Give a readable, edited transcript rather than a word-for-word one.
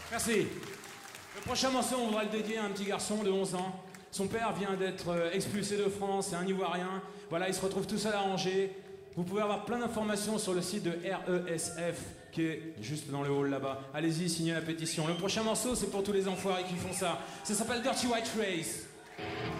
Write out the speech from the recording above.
Merci. Le prochain morceau, on voudra le dédier à un petit garçon de 11 ans. Son père vient d'être expulsé de France, c'est un Ivoirien. Voilà, il se retrouve tout seul à Angers. Vous pouvez avoir plein d'informations sur le site de RESF, qui est juste dans le hall là-bas. Allez-y, signez la pétition. Le prochain morceau, c'est pour tous les enfoirés qui font ça. Ça s'appelle Dirty White Race.